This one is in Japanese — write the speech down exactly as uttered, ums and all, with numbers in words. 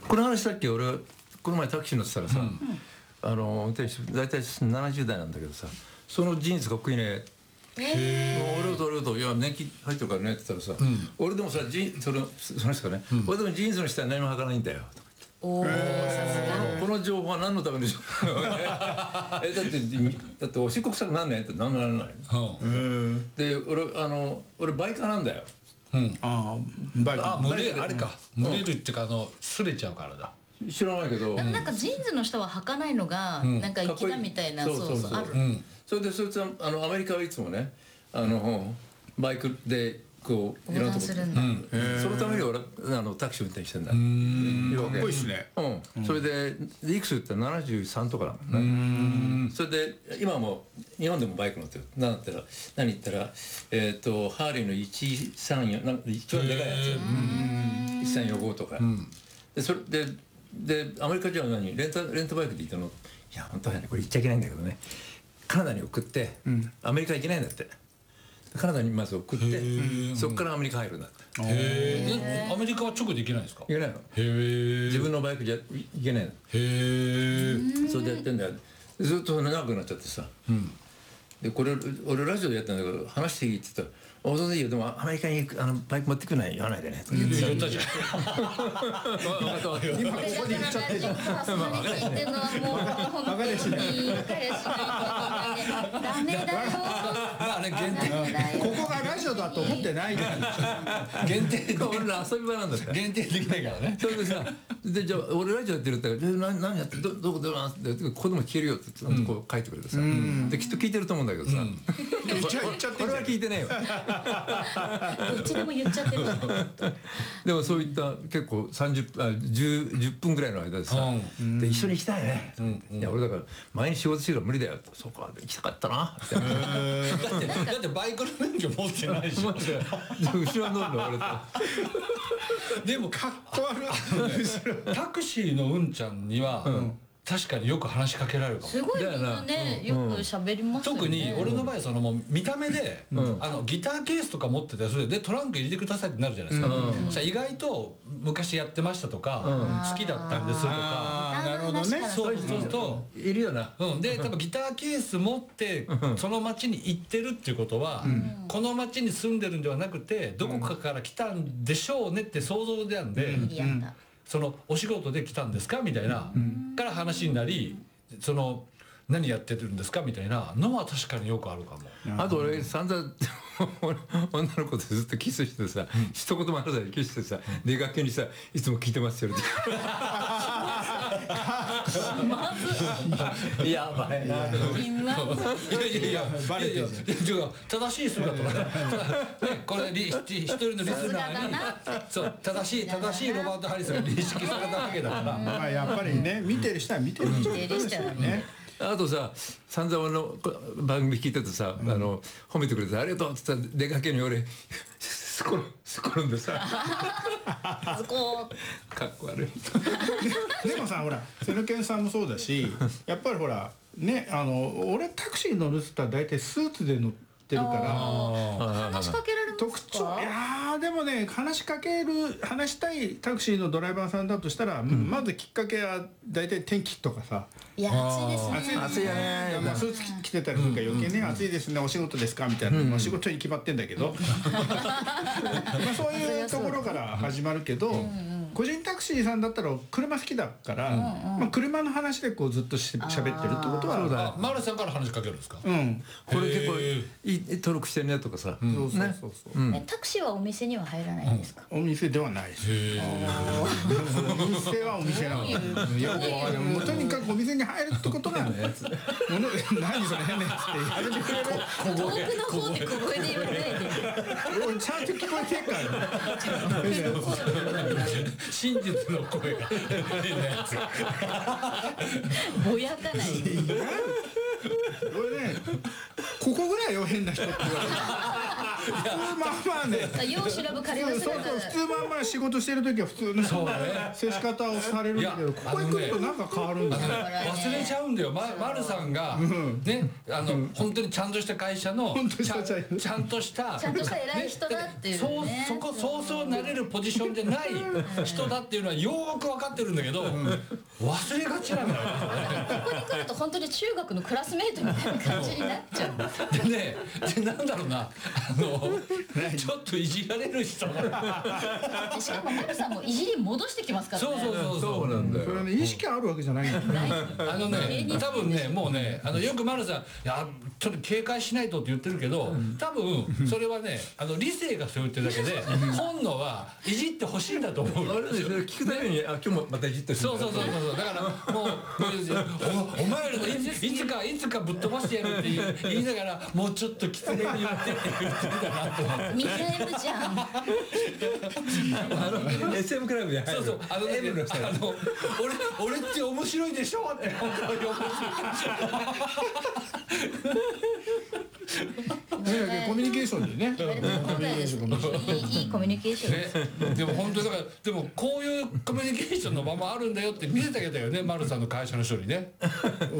この話さっき俺この前タクシー乗ってたらさ、うん、あの運転手大体ななじゅう代なんだけどさ、そのジーンズかっこいいね。えー、俺と俺といや年季入ってるからねって言ったらさ、うん、俺でもさジーンそのその人がね、うん、俺でもジーンズの下に何も履かないんだよとかおー、さすが。 この情報は何のためでしょうえだってだっておしっこ臭くなんねんって何もならない、うん、で俺あの俺バイカーなんだよ、 うん、あバイカーあ蒸れあれか蒸れるっていうかあの擦れちゃうからだ。 知らないけどな, なんかジーンズの下は履かないのが、うん、なんか粋だみたいな、そうそうそうある、うん、 それでそいつはあのアメリカはいつもねあのバイクでこういろんなとこ、うん、そのために俺あのタクシー運転してんだ。うーんかっこいいっすね、 うん、それでいくつってななじゅうさんとかだもんね。それで今も日本でもバイク乗ってる。何だったら何言ったらえっとハーリーのいちさんよんなんか一番でかいやついちさんよんごとか、うん、でそれででアメリカじゃ何レンタレンタバイクで行ったの。いや本当はねこれ言っちゃいけないんだけどね、カナダに送って、うん、アメリカ行けないんだって。カナダにまず送ってそこからアメリカ入るんだって。 へえ。アメリカは直で行けないんですか？ 行けないの。へえ。 自分のバイクじゃ行けないの。へえ。それでやってんだよ。ずっと長くなっちゃってさ、うん、でこれ俺ラジオでやったんだけど話していいって言ったら「おどうぞいいよでもアメリカに行くあのバイク持ってくない言わないでね」と言ってたじゃん。 今ここで言っちゃってる。バカですね。ダメだよ。 まあね限定。 ここがラジオだと思ってないじゃん。 限定俺ら遊び場なんだから限定できないからね。 それでさでじゃあ俺ラジオやってるって言ったら「何やってどどこでなん?」って「子供聞けるよ」ってこう書いてくれてさ、できっと聞いてると思うんだけどさ、これは聞いてねえよ。 どっちでも言っちゃってる。 でもそういった結構さんじゅうあじゅう分ぐらいの間でさ、で一緒に行きたいね。いや俺だから毎日仕事してるから無理だよ。そうか行きたかったな。 だってだってバイクの免許持ってないし。 後ろ乗るの俺と。 でもかっこ悪い。タクシーのうんちゃんには確かによく話しかけられるかも。 すごいみんなねよく喋りますよね。 特に俺の場合そのもう見た目であのギターケースとか持っててそれでトランク入れてくださいってなるじゃないですか。じゃあ意外と昔やってましたとか好きだったんですとか。 なるほどね。 そうそうといるよな。 で多分ギターケース持ってその町に行ってるっていうことはこの町に住んでるんではなくてどこかから来たんでしょうねって想像であるんで。そのお仕事で来たんですかみたいな、うん、から話になりその何やってるんですかみたいなのは確かによくあるかも。 あと俺散々女の子とずっとキスしてさ、うん、一言も話さないでキスしてさ出かけにさいつも聞いてますよってまずやばいな。 いやいやいやバレてるじゃん。正しい姿だねこれ一人のリスナーにそう正しい正しいロバート・ハリスが認識されたわけだから、 まあやっぱりね見てる人は見てる人ですよね。 あとさ散々の番組聞いててさ、うん、あの褒めてくれてありがとうって言ったら出かけに俺スコロスコロんでさスコかっこ悪いでもさほらセヌケンさんもそうだしやっぱりほらねあの俺タクシー乗るっつったら大体スーツで乗ってるから話しかけられますか？ 特徴いやでもね話しかける話したいタクシーのドライバーさんだとしたら、うん、まずきっかけは大体天気とかさ。 いや暑いですね。 暑い暑いよね。スーツ着てたりとか余計ね、うん、暑いですねお仕事ですかみたいな、うんまあ、仕事に決まってんだけど、うん、まあそういうところから始まるけど、うん、個人タクシーさんだったら車好きだから、うんまあ、車の話でこうずっとしゃべってるってことはそうだ。マルさんから話しかけるんですか？ うん。 これ結構い登録してるねとかさ。 そうそうそうそう。 タクシーはお店には入らないんですか？ お店ではないです。お店はお店なの。もうとにかくお店に入るってことが何それ変なやつってやめてくれる。 遠くの方で小声で言わないで。 俺ちゃんと聞こえてるから真実の声が変なやつぼやかない俺ねここぐらいよ変な人って言われるまあね世を調ぶカレーのそう姿そう普通まあまあ仕事してる時は普通のそうね接し方をされるんだけど、ここへ来るとなんか変わるんだよ。 忘れちゃうんだよ、ま、丸さんが、ね、あの、本当にちゃんとした会社のちゃん、ちゃんとしたちゃんとした偉い人だっていうね、 そう、そこそうそうなれるポジションじゃない人だっていうのはよーく分かってるんだけど、忘れがちなんだよ。 ここに来ると本当に中学のクラスメートみたいな感じになっちゃう。 でね、でなんだろうな、あのちょっといじられる人がしかも丸さんもいじり戻してきますからね。 そうそうそうそうなんだよ。 それはね意識あるわけじゃないんだよ。 ないあのね、多分ね、もうね、あのよく丸さん、いや、ちょっと警戒しないとって言ってるけど、多分それはね、あの理性がそう言ってるだけで、本能はいじってほしいんだと思う。 あれね、それ聞くために、あ、今日もまたいじってる。 そうそうそうそう、だからもう、お, お前らのいついつかいつかぶっ飛ばしてやるって言い言いながら、もうちょっときつめに言ってって言ってるんだなと思って。 ミカエルじゃん。 あの エスエム クラブに入る。 そうそう、あの、 エムの人あの、俺、俺って面白いでしょって、本当に面白ねコミュニケーションでね。 言われてることだよいいいいコミュニケーションです。 い。ね、でも本当にだから、でもこういうコミュニケーションのままあるんだよって見せてあげたよね、丸さんの会社の人にね。